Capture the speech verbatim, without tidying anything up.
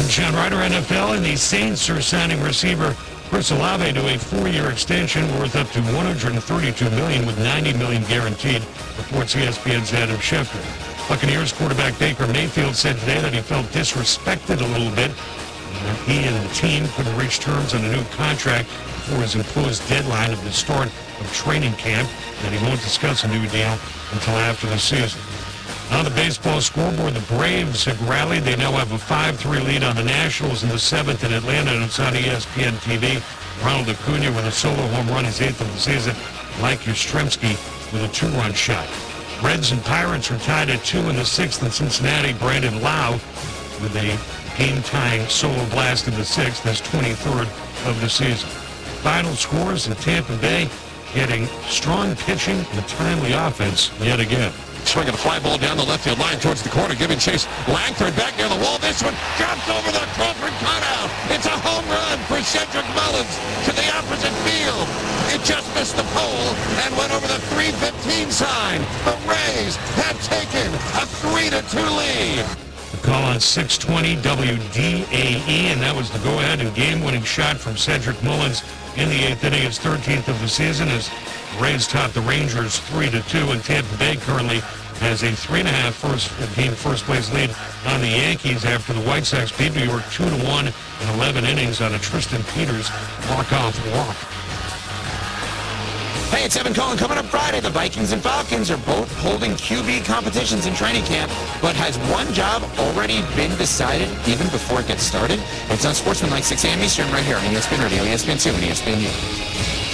John Ryder, N F L, and the Saints are signing receiver Chris Olave to a four-year extension worth up to one hundred thirty-two million dollars with ninety million dollars guaranteed, reports E S P N's Adam Schefter. Buccaneers quarterback Baker Mayfield said today that he felt disrespected a little bit. He and the team couldn't reach terms on a new contract before his imposed deadline of the start of training camp, and he won't discuss a new deal until after the season. On the baseball scoreboard, the Braves have rallied. They now have a five three lead on the Nationals in the seventh in Atlanta, and it's on E S P N T V. Ronald Acuna with a solo home run, his eighth of the season. Mike Yastrzemski with a two-run shot. Reds and Pirates are tied at two in the sixth in Cincinnati. Brandon Lau with a game-tying solo blast in the sixth, his twenty-third of the season. Final scores in Tampa Bay getting strong pitching and timely offense yet again. Swinging a fly ball down the left field line towards the corner, giving chase. Langford back near the wall. This one drops over the Crawford cutout. It's a home run for Cedric Mullins to the opposite field. It just missed the pole and went over the three fifteen sign. The Rays have taken a three to two lead. The call on six twenty W D A E, and that was the go-ahead and game-winning shot from Cedric Mullins in the eighth inning, his thirteenth of the season, as Rays top the Rangers three to two, and Tampa Bay currently has a three and a half first game first place lead on the Yankees after the White Sox beat New York two to one in eleven innings on a Tristan Peters walk-off walk. Hey, it's Evan Cohen. Coming up Friday, the Vikings and Falcons are both holding Q B competitions in training camp, but has one job already been decided even before it gets started? It's on Sportsman like six a.m. Eastern right here on E S P N Radio, E S P N two, and E S P N U.